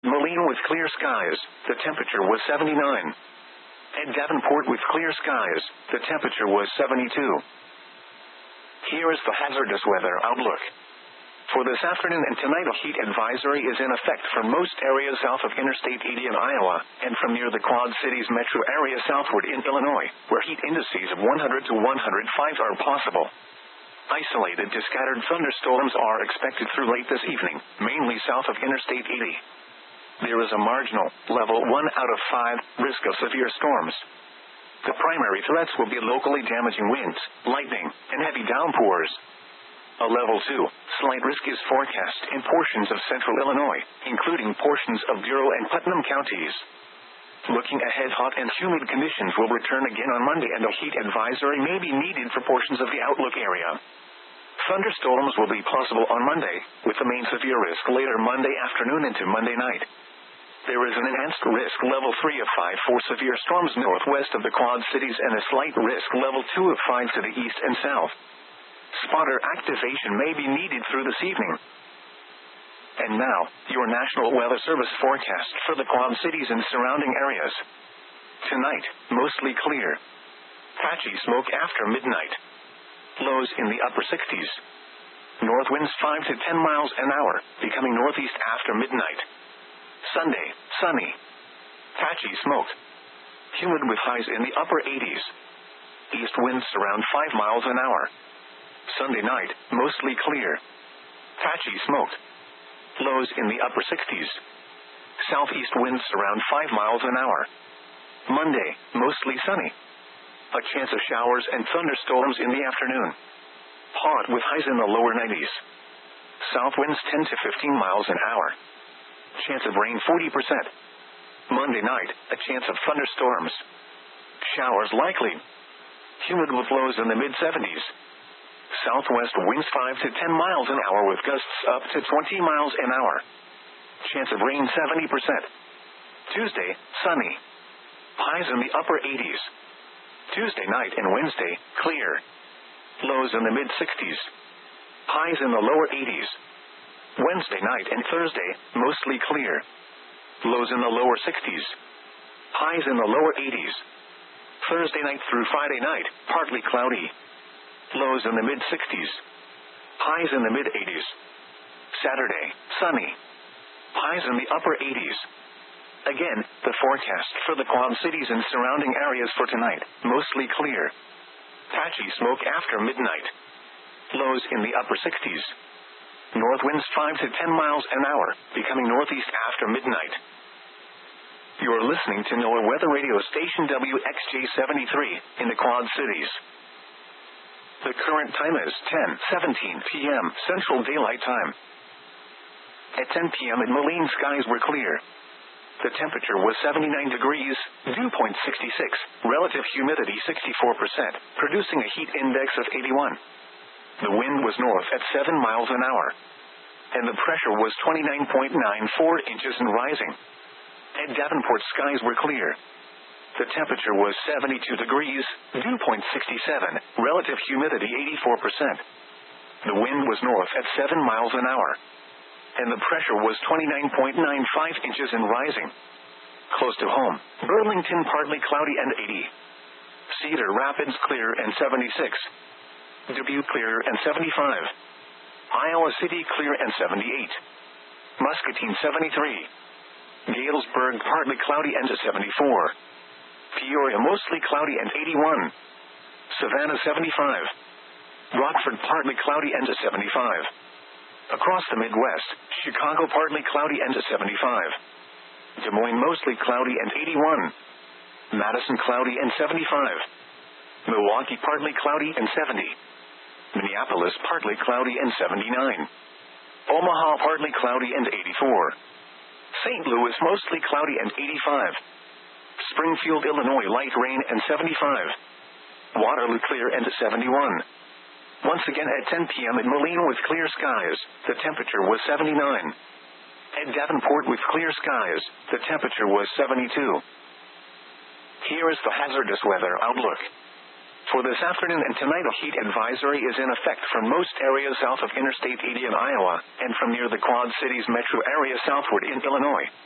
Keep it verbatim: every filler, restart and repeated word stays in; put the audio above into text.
Moline with clear skies, the temperature was seventy-nine. At Davenport with clear skies, the temperature was seventy-two. Here is the hazardous weather outlook. For this afternoon and tonight, a heat advisory is in effect for most areas south of Interstate eighty in Iowa, and from near the Quad Cities metro area southward in Illinois, where heat indices of one hundred to one hundred five are possible. Isolated to scattered thunderstorms are expected through late this evening, mainly south of Interstate eighty. There is a marginal, level one out of five, risk of severe storms. The primary threats will be locally damaging winds, lightning, and heavy downpours. A level two, slight risk is forecast in portions of central Illinois, including portions of Bureau and Putnam counties. Looking ahead, hot and humid conditions will return again on Monday, and a heat advisory may be needed for portions of the outlook area. Thunderstorms will be possible on Monday, with the main severe risk later Monday afternoon into Monday night. There is an enhanced risk level three of five for severe storms northwest of the Quad Cities and a slight risk level two of five to the east and south. Spotter activation may be needed through this evening. And now, your National Weather Service forecast for the Quad Cities and surrounding areas. Tonight, mostly clear. Patchy smoke after midnight. Lows in the upper sixties. North winds five to ten miles an hour, becoming northeast after midnight. Sunday, sunny. Patchy smoke. Humid with highs in the upper eighties. East winds around five miles an hour. Sunday night, mostly clear. Patchy smoke. Lows in the upper sixties. Southeast winds around five miles an hour. Monday, mostly sunny. A chance of showers and thunderstorms in the afternoon. Hot with highs in the lower nineties. South winds ten to fifteen miles an hour. Chance of rain forty percent. Monday night, a chance of thunderstorms. Showers likely. Humid with lows in the mid seventies. Southwest winds five to ten miles an hour with gusts up to twenty miles an hour. Chance of rain seventy percent. Tuesday, sunny. Highs in the upper eighties. Tuesday night and Wednesday, clear. Lows in the mid sixties. Highs in the lower eighties. Wednesday night and Thursday, mostly clear. Lows in the lower sixties. Highs in the lower eighties. Thursday night through Friday night, partly cloudy. Lows in the mid sixties. Highs in the mid eighties. Saturday, sunny. Highs in the upper eighties. Again, the forecast for the Quad Cities and surrounding areas for tonight, mostly clear. Patchy smoke after midnight. Lows in the upper sixties. North winds five to ten miles an hour, becoming northeast after midnight. You're listening to NOAA Weather Radio Station W X J seventy-three, in the Quad Cities. The current time is ten seventeen p.m. Central Daylight Time. At ten p.m. in Moline, skies were clear. The temperature was seventy-nine degrees, dew point sixty-six, relative humidity sixty-four percent, producing a heat index of eighty-one. The wind was north at seven miles an hour. And the pressure was twenty-nine point nine four inches and rising. At Davenport, skies were clear. The temperature was seventy-two degrees, dew point sixty-seven, relative humidity eighty-four percent. The wind was north at seven miles an hour. And the pressure was twenty-nine point nine five inches and rising. Close to home, Burlington partly cloudy and eighty. Cedar Rapids clear and seventy-six. Dubuque clear and seventy-five. Iowa City clear and seventy-eight. Muscatine seventy-three. Galesburg partly cloudy and seventy-four. Peoria mostly cloudy and eighty-one. Savannah seventy-five. Rockford partly cloudy and seventy-five. Across the Midwest, Chicago partly cloudy and seventy-five. Des Moines mostly cloudy and eighty-one. Madison cloudy and seventy-five. Milwaukee partly cloudy and seventy. Minneapolis partly cloudy and seventy-nine. Omaha partly cloudy and eighty-four. Saint Louis mostly cloudy and eighty-five. Springfield, Illinois light rain and seventy-five. Waterloo clear and seventy-one. Once again at ten p.m. in Moline with clear skies, the temperature was seventy-nine. At Davenport with clear skies, the temperature was seventy-two. Here is the hazardous weather outlook. For this afternoon and tonight, a heat advisory is in effect for most areas south of Interstate eighty in Iowa, and from near the Quad Cities metro area southward in Illinois.